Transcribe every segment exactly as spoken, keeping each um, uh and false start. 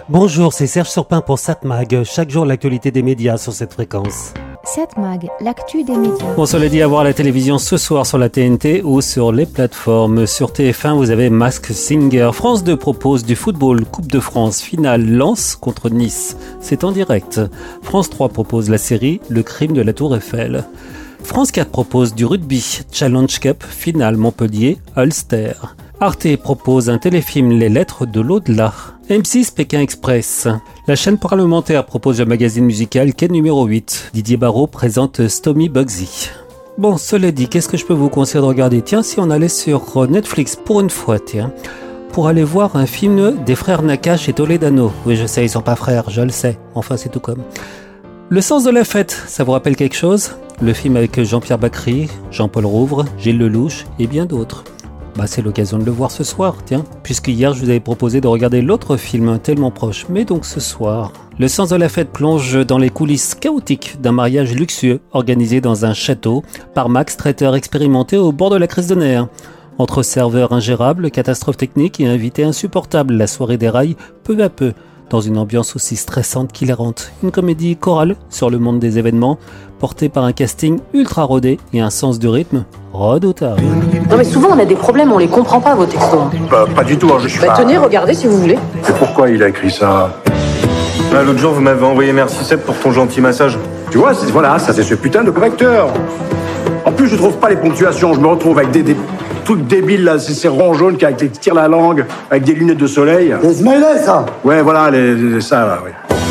Bonjour, c'est Serge Surpin pour Satmag. Chaque jour, l'actualité des médias sur cette fréquence. Satmag, l'actu des médias. Bon, cela dit, à voir la télévision ce soir sur la T N T ou sur les plateformes. Sur T F un, vous avez Masked Singer. France deux propose du football, Coupe de France, finale Lens contre Nice. C'est en direct. France trois propose la série Le crime de la Tour Eiffel. France quatre propose du rugby, Challenge Cup, finale Montpellier, Ulster. Arte propose un téléfilm Les Lettres de l'au-delà. M six Pékin Express. La chaîne parlementaire propose le magazine musical Quai numéro huit. Didier Barrault présente Stomy Bugsy. Bon, cela dit, qu'est-ce que je peux vous conseiller de regarder ? Tiens, si on allait sur Netflix pour une fois, tiens, pour aller voir un film des frères Nakache et Toledano. Oui, je sais, ils sont pas frères, je le sais. Enfin, c'est tout comme. Le sens de la fête, ça vous rappelle quelque chose ? Le film avec Jean-Pierre Bacry, Jean-Paul Rouve, Gilles Lelouch et bien d'autres. Bah, c'est l'occasion de le voir ce soir, tiens, puisque hier je vous avais proposé de regarder l'autre film tellement proche, mais donc ce soir. Le sens de la fête plonge dans les coulisses chaotiques d'un mariage luxueux organisé dans un château par Max, traiteur expérimenté au bord de la crise de nerfs. Entre serveurs ingérables, catastrophes techniques et invités insupportables, la soirée déraille peu à peu, dans une ambiance aussi stressante qu'hilarante. Une comédie chorale sur le monde des événements, portée par un casting ultra rodé et un sens du rythme redoutable. Non mais souvent on a des problèmes, on les comprend pas vos textos. Bah, pas du tout, hein, je suis Bah pas... tenez, regardez si vous voulez. Et pourquoi il a écrit ça ? Ah, l'autre jour, vous m'avez envoyé merci Seb pour ton gentil massage. Tu vois, c'est, voilà, ça c'est ce putain de correcteur. En plus, je trouve pas les ponctuations, je me retrouve avec des, des trucs débiles, là, c'est ces ronds jaunes qui, qui tirent la langue, avec des lunettes de soleil. Les smileys, ça. Ouais, voilà, les, les- ça, là, oui.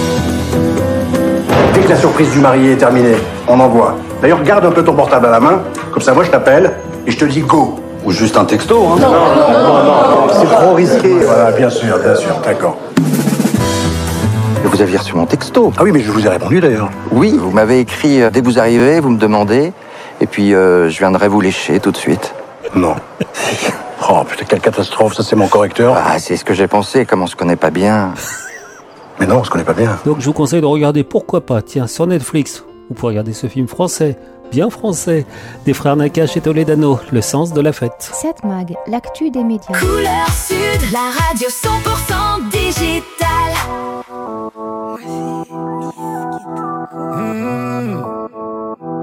Dès que la surprise du marié est terminée, on envoie. D'ailleurs, garde un peu ton portable à la main, comme ça, moi, je t'appelle, et je te dis go. Ou juste un texto, hein. C'est trop risqué. Voilà, bien sûr, bien sûr, d'accord. Mais vous aviez reçu mon texto. Ah oui, mais je vous ai répondu, d'ailleurs. Oui, vous m'avez écrit euh, dès que vous arrivez, vous me demandez, et puis euh, je viendrai vous lécher tout de suite. Non. Oh, putain, quelle catastrophe, ça, c'est mon correcteur. Ah, c'est ce que j'ai pensé, comme on se connaît pas bien. Mais non, on se connaît pas bien. Donc je vous conseille de regarder, pourquoi pas, tiens, sur Netflix, vous pouvez regarder ce film français, bien français, des frères Nakache et Toledano, Le sens de la fête. Satmag, l'actu des médias. Couleur Sud, la radio cent pour cent digitale. Mmh.